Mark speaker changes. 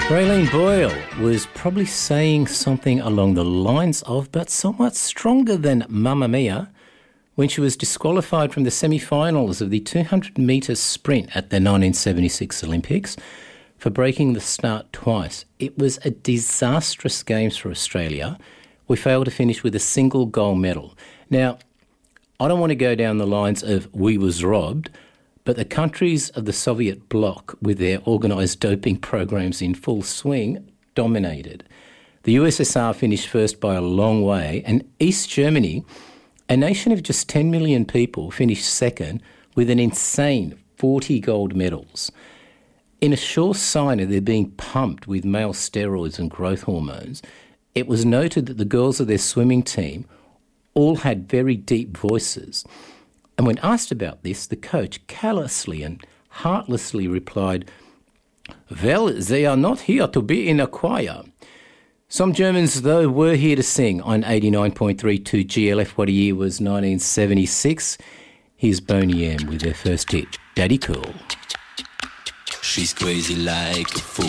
Speaker 1: Raylene Boyle was probably saying something along the lines of, but somewhat stronger than Mamma Mia, when she was disqualified from the semi-finals of the 200-metre sprint at the 1976 Olympics for breaking the start twice. It was a disastrous Games for Australia. We failed to finish with a single gold medal. Now, I don't want to go down the lines of we was robbed, but the countries of the Soviet bloc, with their organised doping programs in full swing, dominated. The USSR finished first by a long way, and East Germany, a nation of just 10 million people, finished second with an insane 40 gold medals. In a sure sign of their being pumped with male steroids and growth hormones, it was noted that the girls of their swimming team all had very deep voices. And when asked about this, the coach callously and heartlessly replied, "Well, they are not here to be in a choir." Some Germans, though, were here to sing on 89.32 GLF. What a year was 1976. Here's Boney M with their first hit, Daddy Cool.
Speaker 2: She's crazy like a fool.